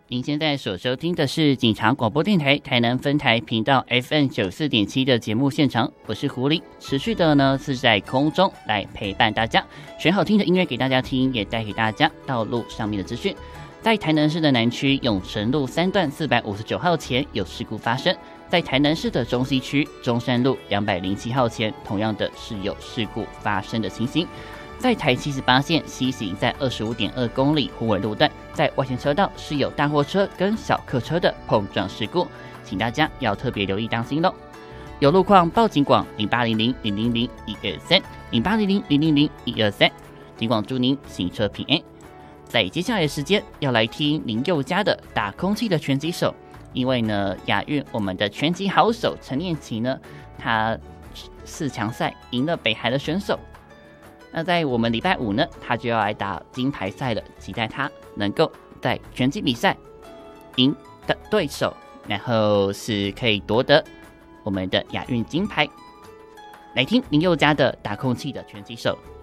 您现在所收听的是警察广播电台台南分台频道 FM94.7 的节目现场，我是狐狸，持续的呢是在空中来陪伴大家，选好听的音乐给大家听，也带给大家道路上面的资讯。在台南市的南区永成路3段459号前有事故发生，在台南市的中西区中山路207号前同样的是有事故发生的情形。在台78线西行在 25.2 公里虎尾路段，在外线车道是有大货车跟小客车的碰撞事故，请大家要特别留意当心咯。有路况报警广0800-000-123 0800-000-123，警广祝您行车平安。在接下来的时间要来听林宥嘉的打空气的拳击手，因为呢亚运我们的拳击好手陈念琪呢，他4强赛赢了北韩的选手，那在我们礼拜五呢，他就要来打金牌赛了，期待他能够在拳击比赛赢的对手，然后是可以夺得我们的亚运金牌。来听林宥嘉的打空气的拳击手。